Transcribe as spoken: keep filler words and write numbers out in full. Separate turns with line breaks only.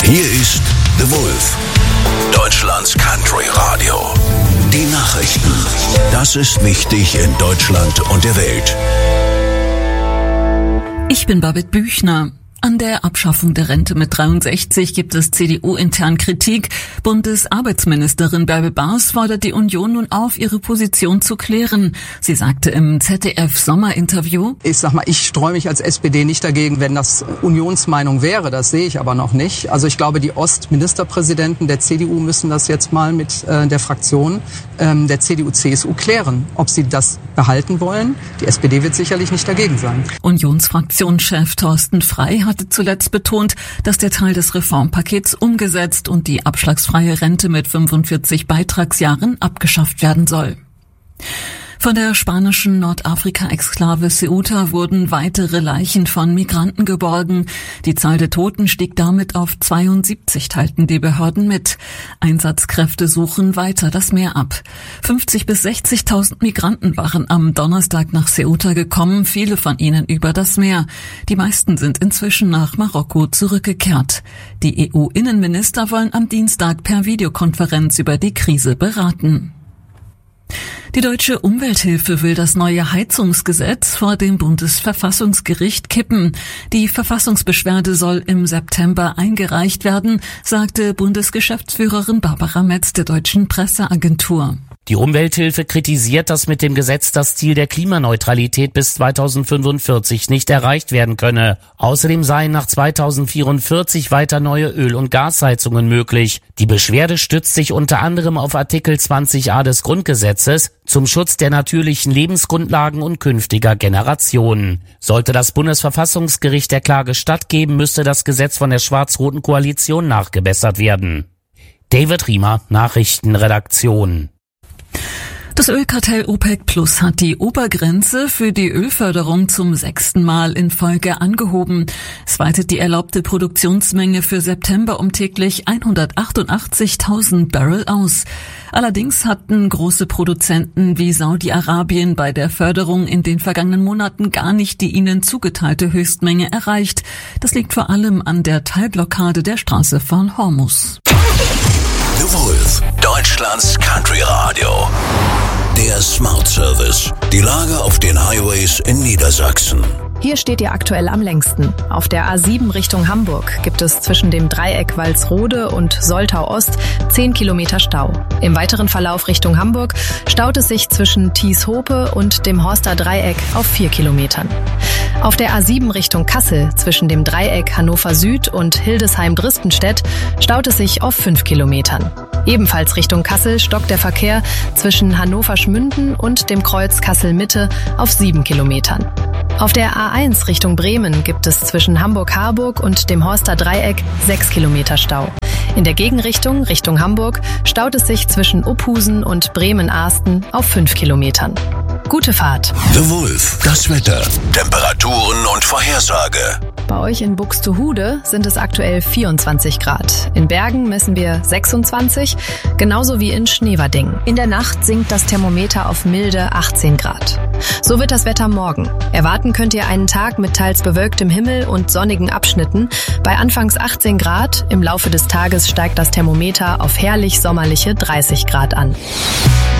Hier ist The Wolf, Deutschlands Country Radio. Die Nachrichten. Das ist wichtig in Deutschland und der Welt.
Ich bin Babette Büchner. An der Abschaffung der Rente mit dreiundsechzig gibt es C D U-intern Kritik. Bundesarbeitsministerin Bärbel Baas fordert die Union nun auf, ihre Position zu klären. Sie sagte im Z D F-Sommerinterview:
Ich sag mal, ich streue mich als S P D nicht dagegen, wenn das Unionsmeinung wäre. Das sehe ich aber noch nicht. Also ich glaube, die Ostministerpräsidenten der C D U müssen das jetzt mal mit äh, der Fraktion ähm, der C D U C S U klären, ob sie das behalten wollen. Die S P D wird sicherlich nicht dagegen sein.
Unionsfraktionschef Thorsten Frey hatte zuletzt betont, dass der Teil des Reformpakets umgesetzt und die abschlagsfreie Rente mit fünfundvierzig Beitragsjahren abgeschafft werden soll. Von der spanischen Nordafrika-Exklave Ceuta wurden weitere Leichen von Migranten geborgen. Die Zahl der Toten stieg damit auf zweiundsiebzig, teilten die Behörden mit. Einsatzkräfte suchen weiter das Meer ab. fünfzig bis sechzigtausend Migranten waren am Donnerstag nach Ceuta gekommen, viele von ihnen über das Meer. Die meisten sind inzwischen nach Marokko zurückgekehrt. Die E U-Innenminister wollen am Dienstag per Videokonferenz über die Krise beraten. Die Deutsche Umwelthilfe will das neue Heizungsgesetz vor dem Bundesverfassungsgericht kippen. Die Verfassungsbeschwerde soll im September eingereicht werden, sagte Bundesgeschäftsführerin Barbara Metz der Deutschen Presseagentur.
Die Umwelthilfe kritisiert, dass mit dem Gesetz das Ziel der Klimaneutralität bis zweitausendfünfundvierzig nicht erreicht werden könne. Außerdem seien nach zweitausendvierundvierzig weiter neue Öl- und Gasheizungen möglich. Die Beschwerde stützt sich unter anderem auf Artikel zwanzig a des Grundgesetzes zum Schutz der natürlichen Lebensgrundlagen und künftiger Generationen. Sollte das Bundesverfassungsgericht der Klage stattgeben, müsste das Gesetz von der schwarz-roten Koalition nachgebessert werden. David Riemer, Nachrichtenredaktion.
Das Ölkartell OPEC Plus hat die Obergrenze für die Ölförderung zum sechsten Mal in Folge angehoben. Es weitet die erlaubte Produktionsmenge für September um täglich hundertachtundachtzigtausend Barrel aus. Allerdings hatten große Produzenten wie Saudi-Arabien bei der Förderung in den vergangenen Monaten gar nicht die ihnen zugeteilte Höchstmenge erreicht. Das liegt vor allem an der Teilblockade der Straße von Hormuz.
The Wolf, Deutschlands Country Radio. Der Smart Service. Die Lage auf den Highways in Niedersachsen.
Hier steht ihr aktuell am längsten. Auf der A sieben Richtung Hamburg gibt es zwischen dem Dreieck Walsrode und Soltau Ost zehn Kilometer Stau. Im weiteren Verlauf Richtung Hamburg staut es sich zwischen Thieshope und dem Horster Dreieck auf vier Kilometern. Auf der A sieben Richtung Kassel zwischen dem Dreieck Hannover Süd und Hildesheim-Dristenstedt staut es sich auf fünf Kilometern. Ebenfalls Richtung Kassel stockt der Verkehr zwischen Hannover-Schmünden und dem Kreuz Kassel-Mitte auf sieben Kilometern. Auf der A eins Richtung Bremen gibt es zwischen Hamburg-Harburg und dem Horster Dreieck sechs Kilometer Stau. In der Gegenrichtung, Richtung Hamburg, staut es sich zwischen Uphusen und Bremen-Arsten auf fünf Kilometern. Gute Fahrt.
The Wolf, das Wetter, Temperaturen und Vorhersage.
Bei euch in Buxtehude sind es aktuell vierundzwanzig Grad. In Bergen messen wir sechsundzwanzig, genauso wie in Schneverding. In der Nacht sinkt das Thermometer auf milde achtzehn Grad. So wird das Wetter morgen. Erwarten könnt ihr einen Tag mit teils bewölktem Himmel und sonnigen Abschnitten. Bei anfangs achtzehn Grad, im Laufe des Tages steigt das Thermometer auf herrlich sommerliche dreißig Grad an.